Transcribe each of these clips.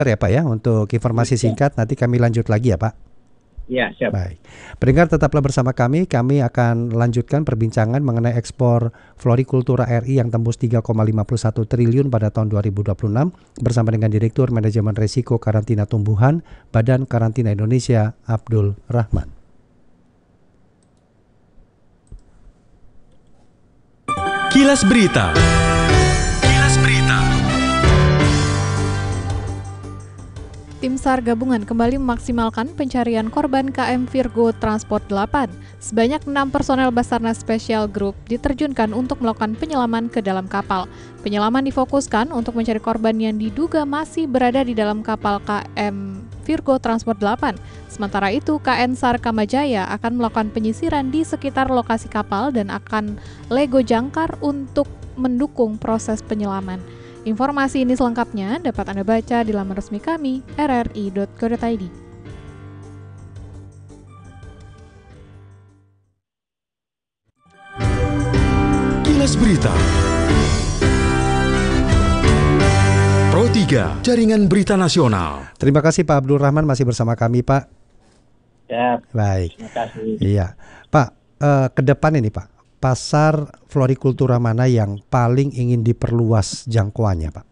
Ya Pak ya, untuk informasi Ya, singkat nanti kami lanjut lagi ya Pak. ya, siap. Baik, pendengar tetaplah bersama kami. Kami akan lanjutkan perbincangan mengenai ekspor florikultura RI yang tembus 3,51 triliun pada tahun 2026 bersama dengan Direktur Manajemen Risiko Karantina Tumbuhan Badan Karantina Indonesia, Abdul Rahman. Kilas Berita. Kilas Berita. Tim SAR gabungan kembali memaksimalkan pencarian korban KM Virgo Transport 8. Sebanyak 6 personel Basarnas Special Group diterjunkan untuk melakukan penyelaman ke dalam kapal. Penyelaman difokuskan untuk mencari korban yang diduga masih berada di dalam kapal KM Virgo Transport 8. Sementara itu, KN SAR Kamajaya akan melakukan penyisiran di sekitar lokasi kapal dan akan lego jangkar untuk mendukung proses penyelaman. Informasi ini selengkapnya dapat Anda baca di laman resmi kami, rri.co.id. Kilas Berita. Pro 3, Jaringan Berita Nasional. Terima kasih Pak Abdul Rahman masih bersama kami Pak. Ya, Baik. terima kasih. Iya, Pak, ke depan ini Pak, pasar florikultura mana yang paling ingin diperluas jangkauannya Pak?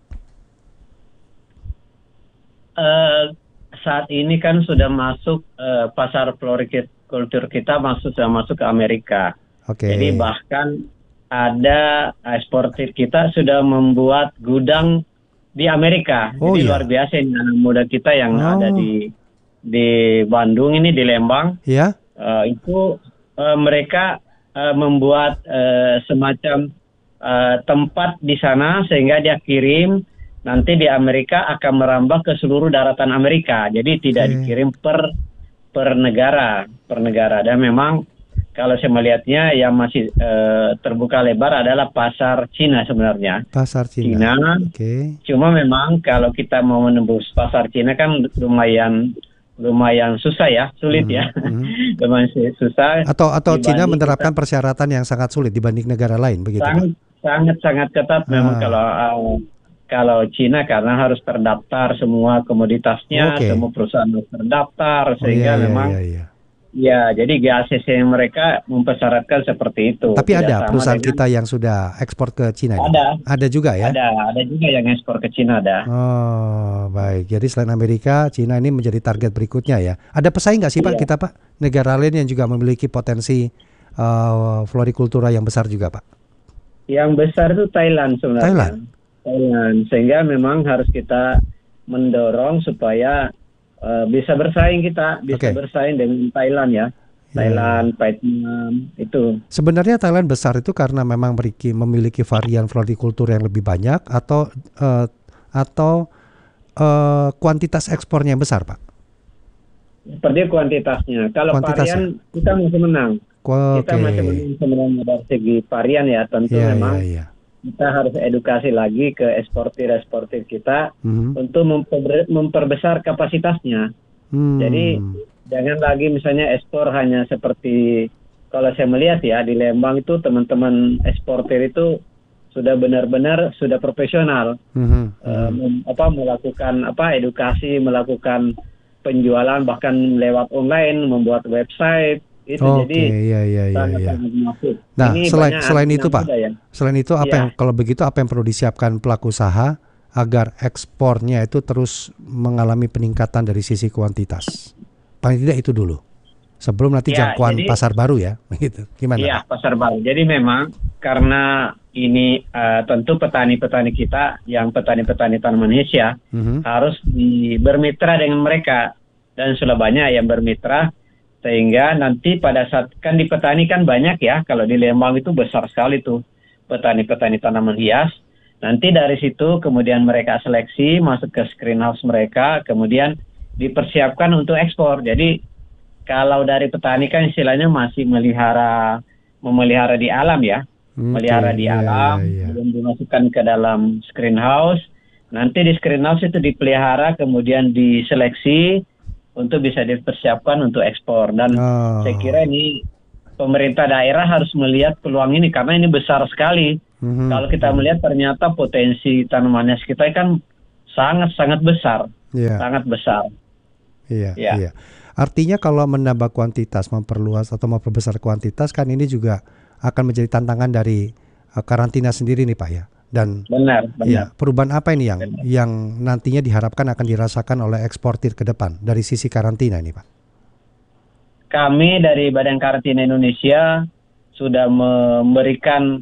Saat ini kan sudah masuk pasar florikultur kita sudah masuk ke Amerika. Oke. Jadi bahkan ada eksportir kita sudah membuat gudang di Amerika. Oh, Jadi iya. luar biasa ini anak muda kita yang ada di Bandung ini, di Lembang. Ya? Itu mereka membuat semacam tempat di sana sehingga dia kirim, nanti di Amerika akan merambah ke seluruh daratan Amerika. Jadi tidak dikirim per negara. Dan memang kalau saya melihatnya yang masih terbuka lebar adalah pasar Cina sebenarnya. Pasar Cina. Oke. Cuma memang kalau kita mau menembus pasar Cina kan lumayan susah ya, sulit ya. Lumayan susah. Atau Cina menerapkan persyaratan yang sangat sulit dibanding negara lain begitu Pak? Sangat ketat memang kalau Cina karena harus terdaftar semua komoditasnya, semua perusahaan harus terdaftar sehingga memang ya, jadi GACC mereka mempersyaratkan seperti itu. Tapi ada perusahaan kita yang sudah ekspor ke Cina? Ada juga ya? Ada juga yang ekspor ke Cina ada. Oh, baik. Jadi selain Amerika, Cina ini menjadi target berikutnya ya. Ada pesaing nggak sih Pak kita Pak? Negara lain yang juga memiliki potensi florikultura yang besar juga Pak? Yang besar itu Thailand sebenarnya. Thailand. Sehingga memang harus kita mendorong supaya bisa bersaing bersaing dengan Thailand ya. Thailand, Vietnam itu. Sebenarnya Thailand besar itu karena memang memiliki varian florikultur yang lebih banyak atau kuantitas ekspornya yang besar Pak? Seperti kuantitasnya. Kalau varian kita masih menang. Kita masih menang sebenarnya dari segi varian ya. Tentu memang kita harus edukasi lagi ke eksportir kita untuk memperbesar kapasitasnya. Jadi jangan lagi misalnya ekspor hanya seperti kalau saya melihat ya di Lembang itu teman-teman eksportir itu sudah benar-benar sudah profesional melakukan edukasi, melakukan penjualan bahkan lewat online, membuat website. Jadi sangat masuk. Nah, selain itu Pak, selain itu kalau begitu apa yang perlu disiapkan pelaku usaha agar ekspornya itu terus mengalami peningkatan dari sisi kuantitas? Paling tidak itu dulu. Sebelum nanti jangkauan pasar baru ya, begitu. Gimana? Iya, pasar baru. Jadi memang karena ini tentu petani-petani kita yang petani-petani tanaman hias ya harus bermitra dengan mereka dan sudah banyak yang bermitra. Sehingga nanti pada saat kan di petani kan banyak ya, kalau di Lembang itu besar sekali tuh petani-petani tanaman hias. Nanti dari situ kemudian mereka seleksi masuk ke screenhouse mereka, kemudian dipersiapkan untuk ekspor. Jadi kalau dari petani kan istilahnya masih memelihara di alam ya, melihara di alam, belum dimasukkan ke dalam screenhouse. Nanti di screenhouse itu dipelihara, kemudian diseleksi untuk bisa dipersiapkan untuk ekspor. Dan saya kira ini pemerintah daerah harus melihat peluang ini karena ini besar sekali. Kalau kita melihat ternyata potensi tanaman hias kita kan sangat-sangat besar. sangat besar. Iya, Ya. iya. Artinya kalau menambah kuantitas, memperluas atau memperbesar kuantitas kan ini juga akan menjadi tantangan dari karantina sendiri nih Pak ya. Dan Benar. ya, perubahan apa ini yang nantinya diharapkan akan dirasakan oleh eksportir ke depan dari sisi karantina ini Pak? Kami dari Badan Karantina Indonesia sudah memberikan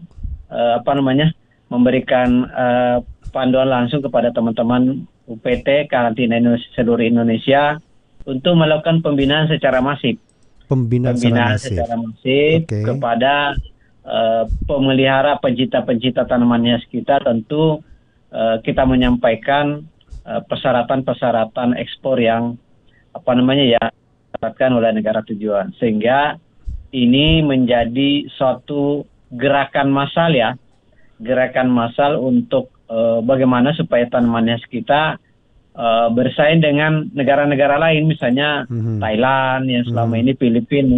panduan langsung kepada teman-teman UPT Karantina Indonesia, seluruh Indonesia untuk melakukan pembinaan secara masif. Pembinaan secara masif kepada pemelihara pencinta tanaman hias kita. Tentu kita menyampaikan persyaratan ekspor yang ditetapkan oleh negara tujuan, sehingga ini menjadi suatu gerakan massal untuk bagaimana supaya tanaman hias kita bersaing dengan negara-negara lain, misalnya Thailand yang selama ini Filipina,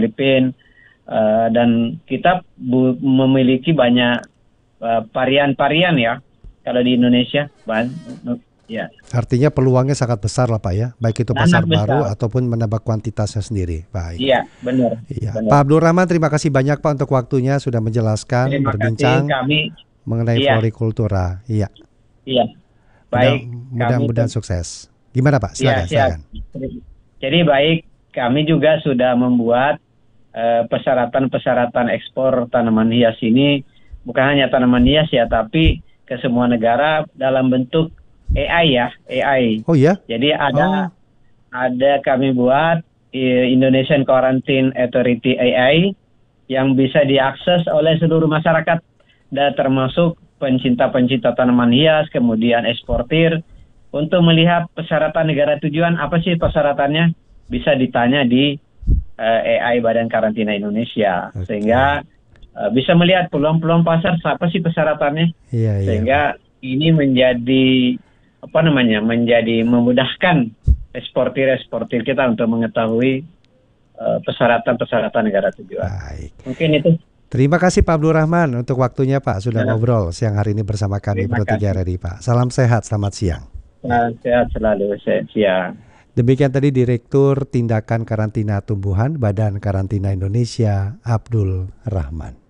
dan kita memiliki banyak varian-varian ya kalau di Indonesia. Ya. Artinya peluangnya sangat besar lah Pak ya, baik itu pasar baru ataupun menambah kuantitasnya sendiri. Baik. Iya, benar. Iya. Pak Abdul Rahman, terima kasih banyak Pak untuk waktunya sudah menjelaskan, berbincang mengenai florikultura. Iya. Iya. Baik. Mudah-mudahan sukses. Gimana Pak? Silakan. Jadi baik, kami juga sudah membuat persyaratan ekspor tanaman hias ini, bukan hanya tanaman hias ya, tapi ke semua negara dalam bentuk AI. Oh ya? Jadi ada kami buat Indonesian Quarantine Authority AI yang bisa diakses oleh seluruh masyarakat, dan termasuk pencinta tanaman hias, kemudian eksportir, untuk melihat persyaratan negara tujuan, apa sih persyaratannya, bisa ditanya di AI Badan Karantina Indonesia, sehingga bisa melihat peluang-peluang pasar, apa sih persyaratannya, sehingga ini menjadi memudahkan eksportir kita untuk mengetahui persyaratan negara tujuan. Baik. Mungkin itu. Terima kasih Pak Abdul Rahman untuk waktunya Pak, sudah ngobrol siang hari ini bersama kami Pro 3 RRI Pak. Salam sehat, selamat siang. Salam sehat selalu, siang. Demikian tadi Direktur Tindakan Karantina Tumbuhan Badan Karantina Indonesia, Abdul Rahman.